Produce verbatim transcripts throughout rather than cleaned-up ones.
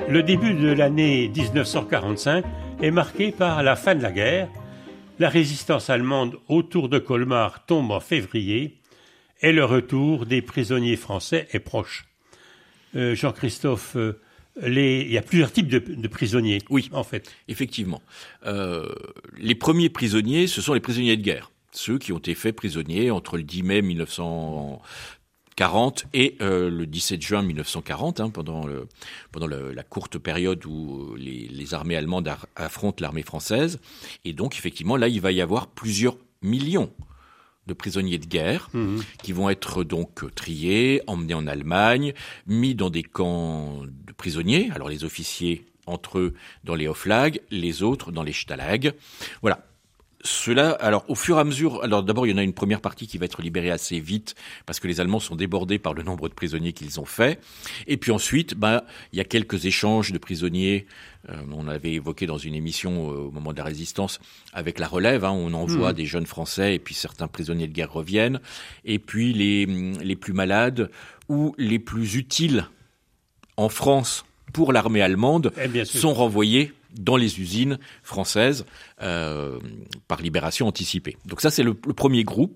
Le début de l'année dix-neuf cent quarante-cinq est marqué par la fin de la guerre. La résistance allemande autour de Colmar tombe en février et le retour des prisonniers français est proche. Euh, Jean-Christophe, euh, les... il y a plusieurs types de, de prisonniers. Oui, en fait. Effectivement. Euh, les premiers prisonniers, ce sont les prisonniers de guerre. Ceux qui ont été faits prisonniers entre le dix mai mille neuf cent quarante et euh, le dix-sept juin mille neuf cent quarante, hein, pendant, le, pendant le, la courte période où les, les armées allemandes ar- affrontent l'armée française. Et donc, effectivement, là, il va y avoir plusieurs millions de prisonniers de guerre mmh. qui vont être donc triés, emmenés en Allemagne, mis dans des camps de prisonniers. Alors, les officiers, entre eux, dans les Hoflag, les autres dans les Stalag. Voilà. Cela, alors au fur et à mesure, alors d'abord il y en a une première partie qui va être libérée assez vite parce que les Allemands sont débordés par le nombre de prisonniers qu'ils ont faits. Et puis ensuite, ben il y a quelques échanges de prisonniers. Euh, on avait évoqué dans une émission euh, au moment de la Résistance avec la relève. Hein, on envoie mmh. des jeunes Français et puis certains prisonniers de guerre reviennent. Et puis les les plus malades ou les plus utiles en France pour l'armée allemande sont renvoyés dans les usines françaises euh, par libération anticipée. Donc ça, c'est le, le premier groupe.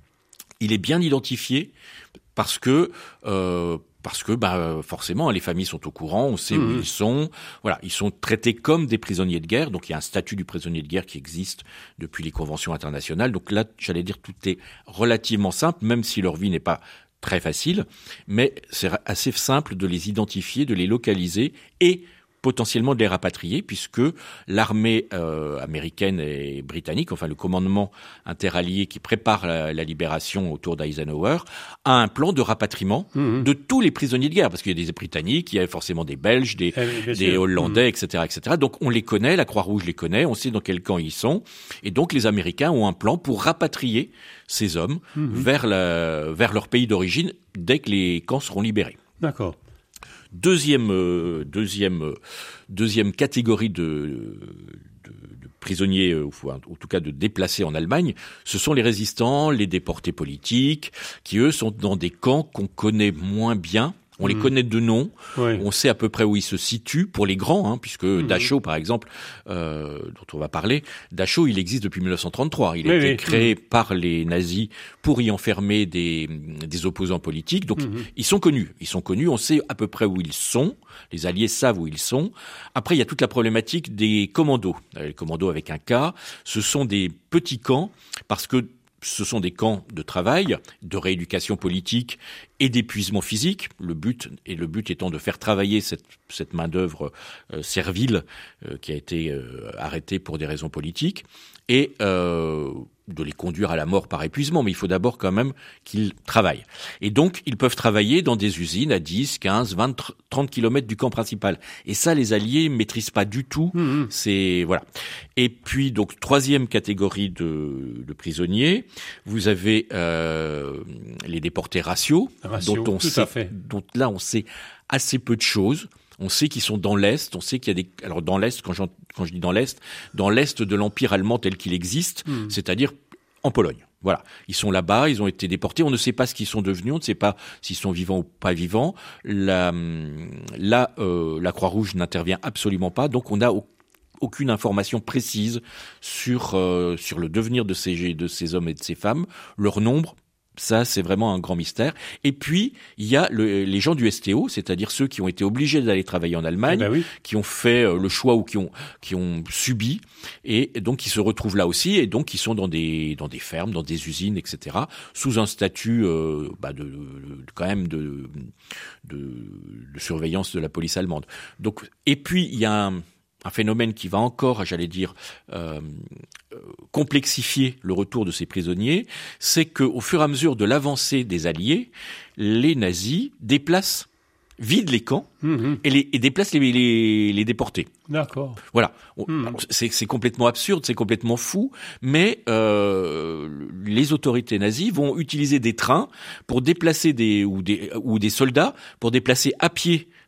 Il est bien identifié parce que euh, parce que bah forcément les familles sont au courant, on sait mmh. où ils sont. Voilà, ils sont traités comme des prisonniers de guerre. Donc il y a un statut du prisonnier de guerre qui existe depuis les conventions internationales. Donc là, j'allais dire tout est relativement simple, même si leur vie n'est pas très facile, mais c'est assez simple de les identifier, de les localiser et potentiellement de les rapatrier, puisque l'armée euh, américaine et britannique, enfin le commandement interallié qui prépare la, la libération autour d'Eisenhower, a un plan de rapatriement mmh. de tous les prisonniers de guerre, parce qu'il y a des Britanniques, il y a forcément des Belges, des, eh, des Hollandais, mmh. et cetera, et cetera. Donc on les connaît, la Croix-Rouge les connaît, on sait dans quel camp ils sont, et donc les Américains ont un plan pour rapatrier ces hommes mmh. vers, la, vers leur pays d'origine dès que les camps seront libérés. D'accord. Deuxième, euh, deuxième, euh, deuxième catégorie de, de, de prisonniers, euh, ou en tout cas de déplacés en Allemagne, ce sont les résistants, les déportés politiques, qui eux sont dans des camps qu'on connaît moins bien. On mmh. les connaît de nom, oui. on sait à peu près où ils se situent pour les grands, hein, puisque mmh. Dachau, par exemple, euh, dont on va parler, Dachau, il existe depuis dix-neuf cent trente-trois. Il a oui, été oui. créé mmh. par les nazis pour y enfermer des, des opposants politiques. Donc, mmh. ils sont connus. Ils sont connus, on sait à peu près où ils sont. Les Alliés savent où ils sont. Après, il y a toute la problématique des commandos. Les commandos avec un K, ce sont des petits camps, parce que ce sont des camps de travail, de rééducation politique et d'épuisement physique. Le but, et le but étant de faire travailler cette, cette main-d'œuvre euh, servile euh, qui a été euh, arrêtée pour des raisons politiques et euh, de les conduire à la mort par épuisement. Mais il faut d'abord quand même qu'ils travaillent. Et donc, ils peuvent travailler dans des usines à dix, quinze, vingt, trente kilomètres du camp principal. Et ça, les Alliés maîtrisent pas du tout. Mmh. C'est, voilà. Et puis, donc, troisième catégorie de, de prisonniers, vous avez euh, les déportés raciaux, Ratio, dont on tout sait, à fait. dont là, on sait assez peu de choses. On sait qu'ils sont dans l'Est, on sait qu'il y a des... Alors dans l'Est, quand, quand je dis dans l'Est, dans l'Est de l'Empire allemand tel qu'il existe, mmh. c'est-à-dire en Pologne. Voilà, ils sont là-bas, ils ont été déportés, on ne sait pas ce qu'ils sont devenus, on ne sait pas s'ils sont vivants ou pas vivants. La, là, euh, la Croix-Rouge n'intervient absolument pas, donc on n'a aucune information précise sur, euh, sur le devenir de ces, de ces hommes et de ces femmes, leur nombre. Ça, c'est vraiment un grand mystère. Et puis, il y a le, les gens du S T O, c'est-à-dire ceux qui ont été obligés d'aller travailler en Allemagne, eh ben oui. qui ont fait le choix ou qui ont qui ont subi, et donc qui se retrouvent là aussi, et donc qui sont dans des dans des fermes, dans des usines, et cetera, sous un statut euh, bah de, de, de quand même de, de de surveillance de la police allemande. Donc, et puis il y a un un phénomène qui va encore, j'allais dire, euh, euh, complexifier le retour de ces prisonniers, c'est qu'au fur et à mesure de l'avancée des Alliés, les nazis déplacent, vident les camps mmh. et, les, et déplacent les, les, les déportés. D'accord. Voilà. Mmh. C'est, c'est complètement absurde, c'est complètement fou, mais euh, les autorités nazies vont utiliser des trains pour déplacer des ou des ou des soldats pour déplacer à pied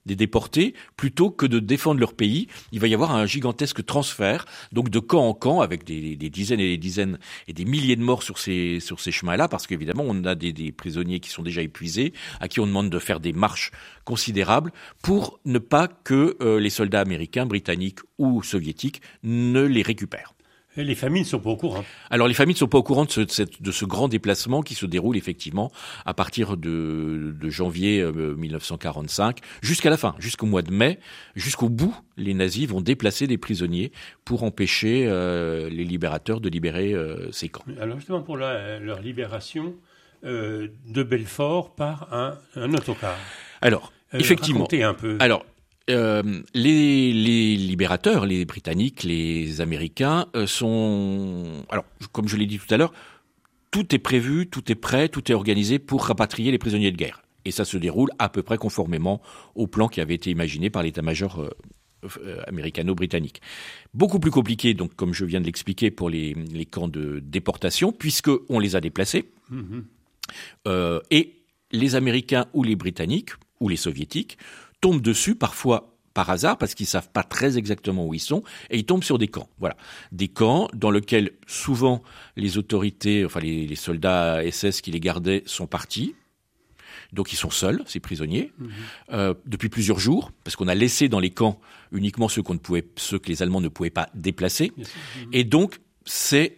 des déportés plutôt que de défendre leur pays. Il va y avoir un gigantesque transfert, donc de camp en camp, avec des, des dizaines et des dizaines et des milliers de morts sur ces, sur ces chemins-là, parce qu'évidemment, on a des, des prisonniers qui sont déjà épuisés, à qui on demande de faire des marches considérables pour ne pas que euh, les soldats américains, britanniques ou soviétiques ne les récupèrent. Et les familles ne sont pas au courant. Alors les familles ne sont pas au courant de ce, de cette, de ce grand déplacement qui se déroule effectivement à partir de, de janvier euh, mille neuf cent quarante-cinq jusqu'à la fin, jusqu'au mois de mai, jusqu'au bout, les nazis vont déplacer des prisonniers pour empêcher euh, les libérateurs de libérer euh, ces camps. Alors justement pour la, leur libération euh, de Belfort par un, un autocar. Alors euh, effectivement. Racontez un peu. Alors Euh, les, les libérateurs, les Britanniques, les Américains euh, sont... Alors, comme je l'ai dit tout à l'heure, tout est prévu, tout est prêt, tout est organisé pour rapatrier les prisonniers de guerre. Et ça se déroule à peu près conformément au plan qui avait été imaginé par l'état-major euh, euh, américano-britannique. Beaucoup plus compliqué, donc, comme je viens de l'expliquer, pour les, les camps de déportation, puisqu'on les a déplacés. Mmh. Euh, et les Américains ou les Britanniques, ou les Soviétiques, tombent dessus, parfois par hasard, parce qu'ils savent pas très exactement où ils sont, et ils tombent sur des camps. Voilà. Des camps dans lesquels, souvent, les autorités, enfin, les, les soldats S S qui les gardaient sont partis. Donc, ils sont seuls, ces prisonniers, mmh. euh, depuis plusieurs jours, parce qu'on a laissé dans les camps uniquement ceux qu'on ne pouvait, ceux que les Allemands ne pouvaient pas déplacer. Mmh. Et donc, c'est,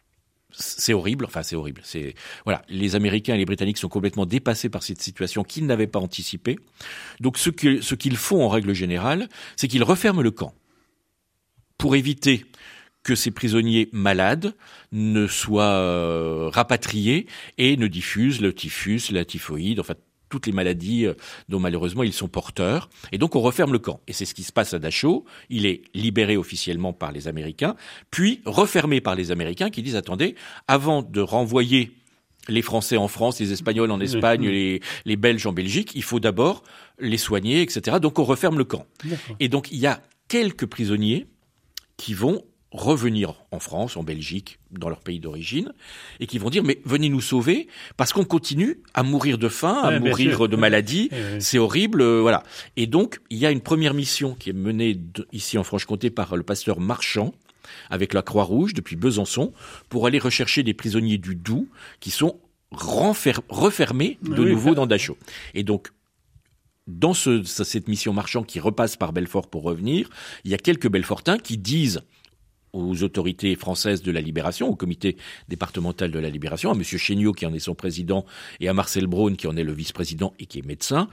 C'est horrible, enfin c'est horrible. C'est voilà, les Américains et les Britanniques sont complètement dépassés par cette situation qu'ils n'avaient pas anticipée. Donc ce que ce qu'ils font en règle générale, c'est qu'ils referment le camp pour éviter que ces prisonniers malades ne soient euh, rapatriés et ne diffusent le typhus, la typhoïde, enfin toutes les maladies dont malheureusement ils sont porteurs. Et donc on referme le camp. Et c'est ce qui se passe à Dachau. Il est libéré officiellement par les Américains, puis refermé par les Américains qui disent « Attendez, avant de renvoyer les Français en France, les Espagnols en Espagne, mmh. les, les Belges en Belgique, il faut d'abord les soigner, et cetera » Donc on referme le camp. D'accord. Et donc il y a quelques prisonniers qui vont revenir en France, en Belgique, dans leur pays d'origine, et qui vont dire mais venez nous sauver parce qu'on continue à mourir de faim, à ouais, mourir de maladie, ouais, ouais. C'est horrible, euh, voilà. Et donc il y a une première mission qui est menée de, ici en Franche-Comté par le pasteur Marchand avec la Croix-Rouge depuis Besançon pour aller rechercher des prisonniers du Doubs qui sont renfer- refermés de oui, nouveau oui. dans Dachau. Et donc dans ce, cette mission Marchand qui repasse par Belfort pour revenir, il y a quelques Belfortins qui disent aux autorités françaises de la Libération, au comité départemental de la Libération, à M. Chéniaud qui en est son président et à Marcel Braun qui en est le vice-président et qui est médecin,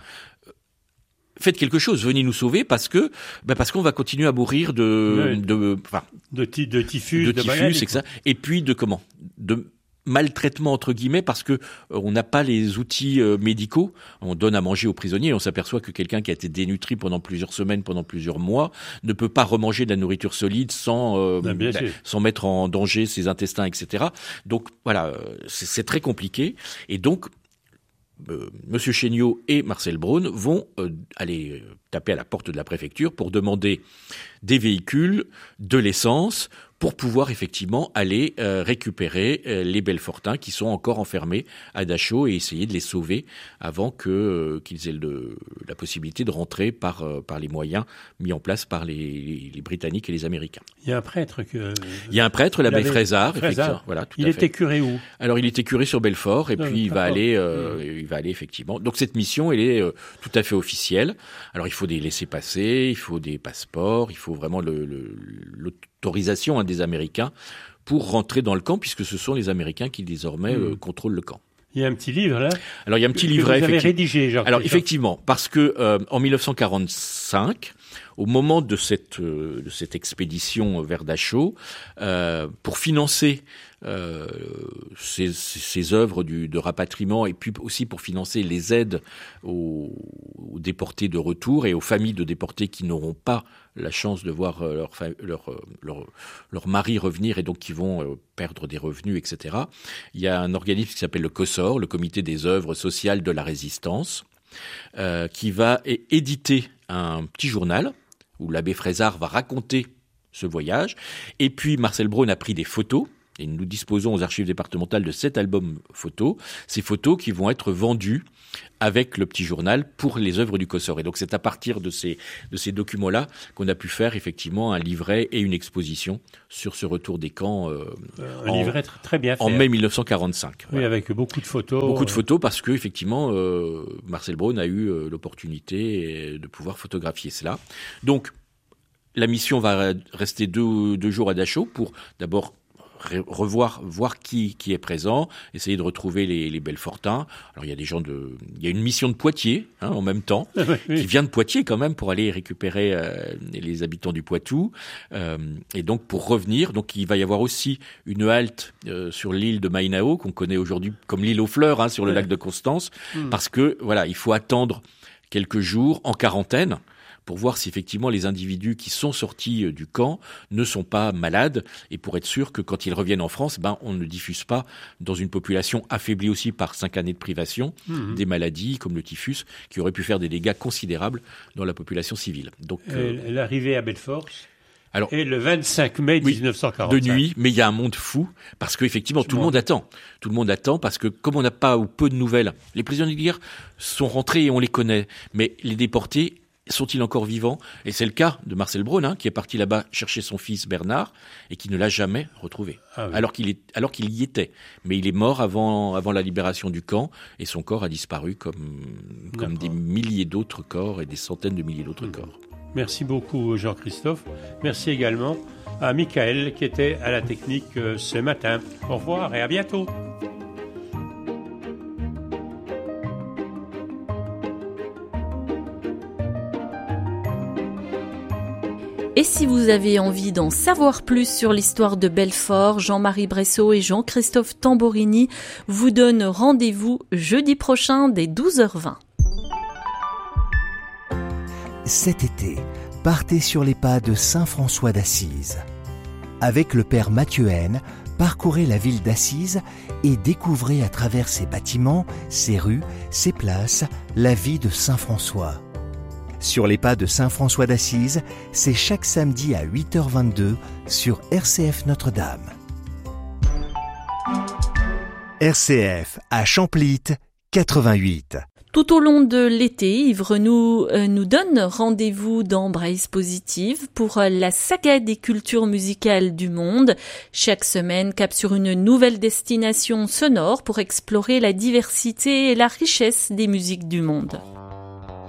faites quelque chose, venez nous sauver parce que ben parce qu'on va continuer à mourir de oui. de enfin de, t- de typhus, de, de typhus, maladie, et, ça, et puis de comment de maltraitement entre guillemets parce que euh, on n'a pas les outils euh, médicaux. On donne à manger aux prisonniers et on s'aperçoit que quelqu'un qui a été dénutri pendant plusieurs semaines, pendant plusieurs mois, ne peut pas remanger de la nourriture solide sans euh, non, bah, sans mettre en danger ses intestins, et cetera. Donc voilà, c'est, c'est très compliqué. Et donc euh, Monsieur Chéniaud et Marcel Braun vont euh, aller taper à la porte de la préfecture pour demander des véhicules, de l'essence, pour pouvoir effectivement aller euh, récupérer euh, les Belfortins qui sont encore enfermés à Dachau et essayer de les sauver avant que euh, qu'ils aient le, la possibilité de rentrer par euh, par les moyens mis en place par les, les, les Britanniques et les Américains. Il y a un prêtre que il y a un prêtre, l'abbé Frézard, Frézard. Voilà, tout il à était fait. curé où? Alors il était curé sur Belfort et non, puis il va aller euh, mmh. il va aller effectivement. Donc cette mission elle est euh, tout à fait officielle. Alors il faut des laissez-passer, il faut des passeports, il faut vraiment le, le l'autorisation hein, des Américains pour rentrer dans le camp, puisque ce sont les Américains qui désormais mmh. euh, contrôlent le camp. Il y a un petit livre là. Alors il y a un petit que livret. Vous avez rédigé, genre. Alors effectivement, parce que euh, en mille neuf cent quarante-cinq, au moment de cette euh, de cette expédition vers Dachau, euh, pour financer euh, ces, ces, ces œuvres du, de rapatriement et puis aussi pour financer les aides aux, aux déportés de retour et aux familles de déportés qui n'auront pas la chance de voir leur, leur, leur, leur mari revenir et donc qui vont perdre des revenus, et cetera. Il y a un organisme qui s'appelle le COSOR, le Comité des œuvres sociales de la résistance, euh, qui va é- éditer un petit journal où l'abbé Frézard va raconter ce voyage. Et puis Marcel Braun a pris des photos Et nous disposons aux archives départementales de sept albums photos. Ces photos qui vont être vendues avec le petit journal pour les œuvres du Kossor. Et donc c'est à partir de ces de ces documents-là qu'on a pu faire effectivement un livret et une exposition sur ce retour des camps. Euh, un en, livret très bien fait. En mai mille neuf cent quarante-cinq. Oui, voilà. Avec beaucoup de photos. Beaucoup de photos parce que effectivement euh, Marcel Braun a eu euh, l'opportunité de pouvoir photographier cela. Donc la mission va rester deux deux jours à Dachau pour d'abord revoir, voir qui, qui est présent, essayer de retrouver les, les Belfortins. Alors il y a des gens de, il y a une mission de Poitiers hein, en même temps, oui. qui vient de Poitiers quand même pour aller récupérer euh, les habitants du Poitou. Euh, et donc pour revenir, donc il va y avoir aussi une halte euh, sur l'île de Mainao qu'on connaît aujourd'hui comme l'île aux fleurs hein, sur le oui. lac de Constance, mmh. parce que voilà, il faut attendre quelques jours en quarantaine pour voir si effectivement les individus qui sont sortis du camp ne sont pas malades et pour être sûr que quand ils reviennent en France, ben on ne diffuse pas dans une population affaiblie aussi par cinq années de privation mmh. des maladies comme le typhus qui auraient pu faire des dégâts considérables dans la population civile. Donc euh, l'arrivée à Belfort. Alors, et le vingt-cinq mai oui, dix-neuf cent quarante-cinq. De nuit, mais il y a un monde fou, parce qu'effectivement, tout le monde attend. Tout le monde attend, parce que comme on n'a pas ou peu de nouvelles, les prisonniers de guerre sont rentrés et on les connaît, mais les déportés, sont-ils encore vivants ? Et c'est le cas de Marcel Braun, hein, qui est parti là-bas chercher son fils Bernard et qui ne l'a jamais retrouvé, ah oui. alors qu'il est, alors qu'il y était. Mais il est mort avant, avant la libération du camp et son corps a disparu comme, comme des milliers d'autres corps et des centaines de milliers d'autres mmh. corps. Merci beaucoup Jean-Christophe. Merci également à Michael qui était à la technique ce matin. Au revoir et à bientôt. Et si vous avez envie d'en savoir plus sur l'histoire de Belfort, Jean-Marie Bressot et Jean-Christophe Tamborini vous donnent rendez-vous jeudi prochain dès douze heures vingt. Cet été, partez sur les pas de Saint François d'Assise. Avec le père Mathieu Haine, parcourez la ville d'Assise et découvrez à travers ses bâtiments, ses rues, ses places, la vie de Saint François. Sur les pas de Saint François d'Assise, c'est chaque samedi à huit heures vingt-deux sur R C F Notre-Dame. R C F à Champlitte, quatre-vingt-huit. Tout au long de l'été, Yves Renoux euh, nous donne rendez-vous dans Braise Positive pour euh, la saga des cultures musicales du monde. Chaque semaine, cap sur une nouvelle destination sonore pour explorer la diversité et la richesse des musiques du monde.